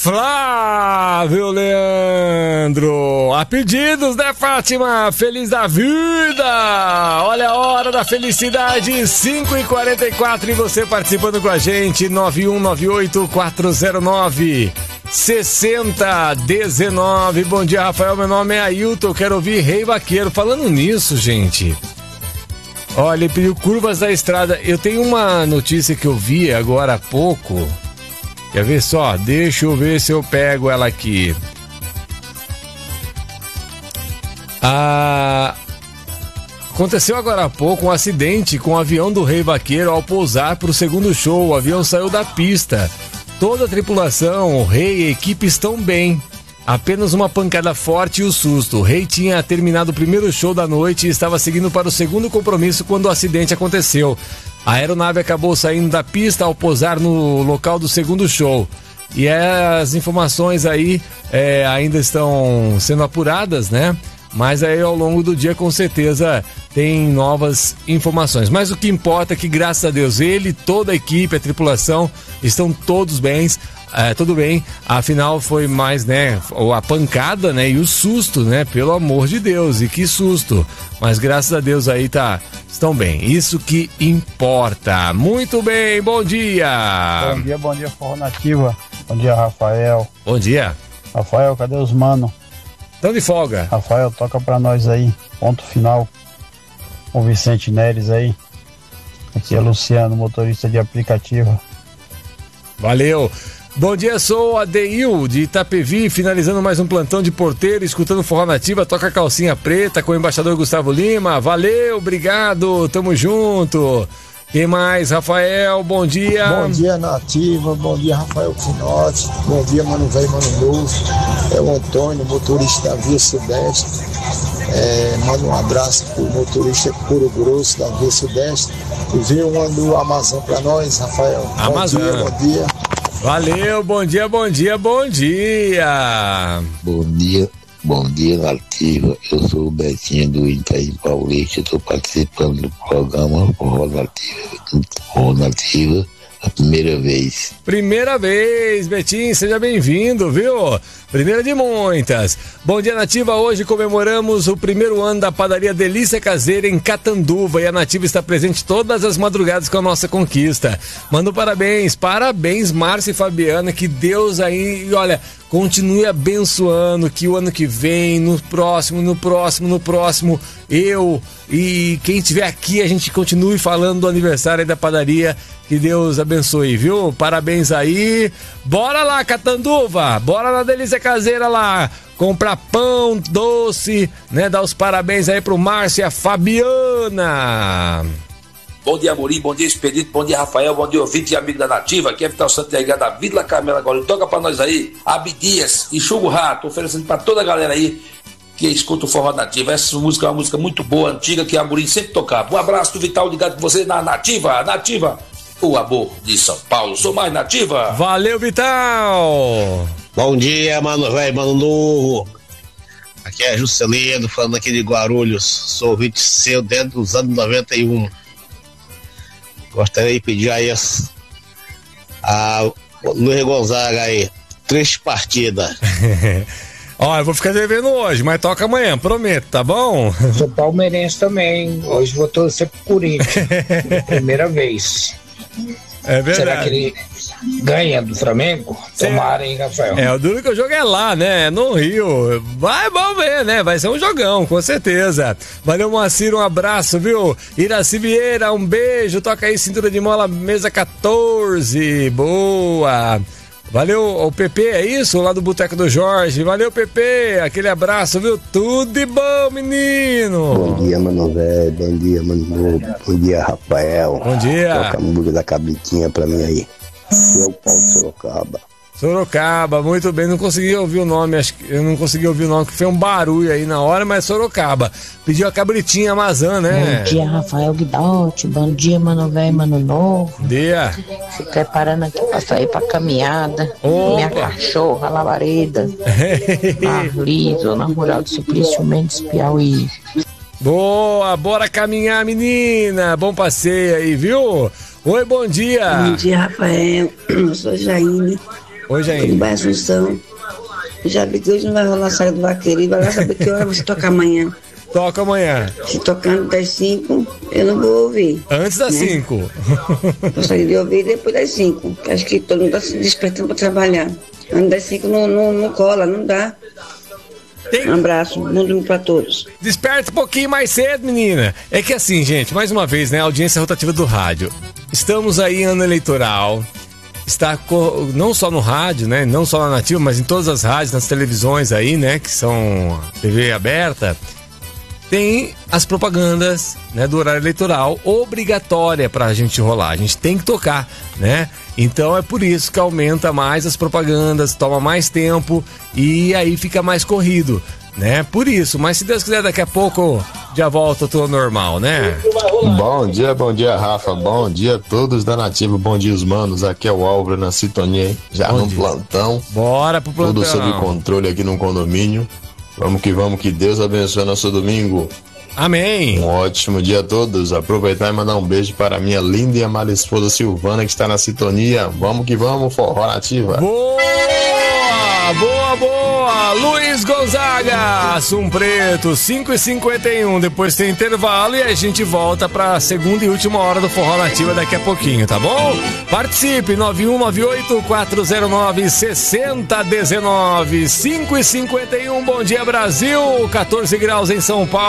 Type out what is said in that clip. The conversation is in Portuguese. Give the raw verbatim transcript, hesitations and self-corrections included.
Flávio Leandro, a pedidos, né, Fátima? Feliz da vida! Olha a hora da felicidade, cinco e quarenta e quatro, e você participando com a gente, nove um nove oito quatro zero nove seis zero um nove. Bom dia, Rafael, meu nome é Ailton, quero ouvir Rei Vaqueiro. Falando nisso, gente, olha, ele pediu Curvas da Estrada. Eu tenho uma notícia que eu vi agora há pouco. Quer ver só? Deixa eu ver se eu pego ela aqui. Ah, aconteceu agora há pouco um acidente com o avião do Rei Vaqueiro ao pousar para o segundo show. O avião saiu da pista. Toda a tripulação, o Rei e a equipe estão bem. Apenas uma pancada forte e o susto. O Rei tinha terminado o primeiro show da noite e estava seguindo para o segundo compromisso quando o acidente aconteceu. A aeronave acabou saindo da pista ao pousar no local do segundo show. E as informações aí é, ainda estão sendo apuradas, né? Mas aí ao longo do dia com certeza tem novas informações. Mas o que importa é que, graças a Deus, ele, toda a equipe, a tripulação, estão todos bens. É, tudo bem, afinal foi mais, né, a pancada, né, e o susto, né, pelo amor de Deus, e que susto, mas graças a Deus aí tá, estão bem, isso que importa. Muito bem, bom dia. Bom dia, bom dia, Forró Nativa, bom dia, Rafael. Bom dia. Rafael, cadê os mano? Estão de folga. Rafael, toca pra nós aí, ponto final, o Vicente Neres aí, aqui é Luciano, motorista de aplicativo. Valeu. Bom dia, sou a Deil de Itapevi, finalizando mais um plantão de porteiro, escutando Forró Nativa, toca calcinha preta com o embaixador Gustavo Lima. Valeu, obrigado, tamo junto. Quem mais? Rafael, bom dia. Bom dia, Nativa, bom dia, Rafael Finotti, bom dia, Mano Velho, Mano Novo. É o Antônio, motorista da Via Sudeste. É, manda um abraço pro motorista Curo Grosso da Via Sudeste. E vê uma do Amazon pra nós, Rafael. Amazon. Bom dia, bom dia. Valeu, bom dia, bom dia, bom dia. Bom dia, bom dia, Nativa. Eu sou o Betinho do Itaim Paulista. Estou participando do programa Forró Nativa, Forró Nativa, a primeira vez. Primeira vez, Betinho, seja bem-vindo, viu? Primeira de muitas. Bom dia, Nativa. Hoje comemoramos o primeiro ano da padaria Delícia Caseira em Catanduva e a Nativa está presente todas as madrugadas com a nossa conquista. Mando parabéns, parabéns, Márcia e Fabiana, que Deus aí, olha, continue abençoando, que o ano que vem, no próximo, no próximo, no próximo, eu e quem estiver aqui, a gente continue falando do aniversário aí da padaria. Que Deus abençoe, viu? Parabéns aí. Bora lá, Catanduva. Bora na Delícia Caseira lá. Comprar pão, doce, né? Dar os parabéns aí pro Márcio e a Fabiana. Bom dia, Amorim. Bom dia, Expedito. Bom dia, Rafael. Bom dia, ouvinte e amigo da Nativa. Aqui é Vital Santiago da Vila Carmela agora. Toca pra nós aí. Abdias e Chugo Rato. Oferecendo pra toda a galera aí que escuta o Forró Nativa. Essa música é uma música muito boa, antiga, que a Amorim sempre tocava. Um abraço do Vital ligado com você na Nativa. Nativa. O amor de São Paulo, sou mais Nativa. Valeu, Vital. Bom dia, Mano Velho, Mano Novo. Aqui é Juscelino, falando aqui de Guarulhos. Sou ouvinte seu dentro dos anos noventa e um. Gostaria de pedir aí a, a Luiz Gonzaga aí, três partidas. Ó, eu vou ficar devendo hoje, mas toca amanhã, prometo, tá bom? Sou palmeirense também, hoje vou torcer pro Corinthians, primeira vez. É verdade. Será que ele ganha do Flamengo? Tomara, hein, Rafael? É, o duro que o jogo é lá, né? No Rio. Vai, vamos ver, né? Vai ser um jogão, com certeza. Valeu, Moacir, um abraço, viu? Iraci Vieira, um beijo. Toca aí, cintura de mola, mesa quatorze. Boa. Valeu, o P P, é isso? Lá do Boteco do Jorge. Valeu, P P. Aquele abraço, viu? Tudo de bom, menino. Bom dia, Mano Velho. Bom dia, Mano Novo. Bom dia, Rafael. Bom dia. Toca a música da Cabritinha pra mim aí. Que é o Paulo Sorocaba. Sorocaba, muito bem, não consegui ouvir o nome, acho que eu não consegui ouvir o nome, que foi um barulho aí na hora, mas Sorocaba. Pediu a Cabritinha Amazã, né? Bom dia, Rafael Guidotti, bom dia, Mano Velho, Mano Novo. Bom dia. Se preparando aqui pra sair pra caminhada. Opa. Minha cachorra, Lavareda. Marliso, na Rural do Suplício Mendes, Piauí. Boa, bora caminhar, menina. Bom passeio aí, viu? Oi, bom dia. Bom dia, Rafael. Eu sou Jaine. Hoje ainda. Em Bairro Assunção. Já vi que hoje não vai rolar a saga do vaqueiro. E vai lá saber que hora você toca amanhã. Toca amanhã. Se tocando das cinco, eu não vou ouvir. Antes das cinco. Né? Gostaria de ouvir depois das cinco. Acho que todo mundo está se despertando para trabalhar. Antes das cinco não, não, não cola, não dá. Tem... Um abraço, mundo para todos. Desperta um pouquinho mais cedo, menina. É que assim, gente, mais uma vez, né, a audiência rotativa do rádio. Estamos aí em ano eleitoral. Está co... não só no rádio, né, não só na Nativa, mas em todas as rádios, nas televisões aí, né, que são T V aberta. Tem as propagandas, né, do horário eleitoral obrigatória pra gente rolar. A gente tem que tocar, né? Então é por isso que aumenta mais as propagandas, toma mais tempo e aí fica mais corrido, né? Por isso, mas se Deus quiser, daqui a pouco já volta tudo normal, né? Bom dia, bom dia, Rafa. Bom dia a todos da Nativa. Bom dia, os manos. Aqui é o Álvaro na sintonia, hein? Já bom no dia. Plantão. Bora pro plantão. Tudo sob controle aqui no condomínio. Vamos que vamos, que Deus abençoe nosso domingo. Amém. Um ótimo dia a todos. Aproveitar e mandar um beijo para a minha linda e amada esposa Silvana, que está na sintonia. Vamos que vamos, Forró Nativa. Boa, boa, boa. Luiz Gonzaga, Assum Preto, cinco e cinquenta e um. Depois tem intervalo e a gente volta para a segunda e última hora do Forró Nativa daqui a pouquinho, tá bom? Participe, nove um nove oito quatro zero nove seis zero um nove, cinco e cinquenta e um. Bom dia, Brasil. quatorze graus em São Paulo.